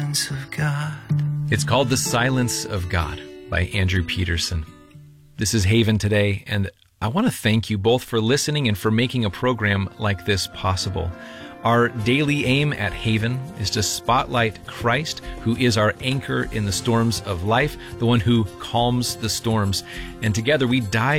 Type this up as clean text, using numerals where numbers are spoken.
silence of God. It's called The Silence of God by Andrew Peterson. This is Haven today, and I want to thank you both for listening and for making a program like this possible. Our daily aim at Haven is to spotlight Christ, who is our anchor in the storms of life, the one who calms the storms. And together we dive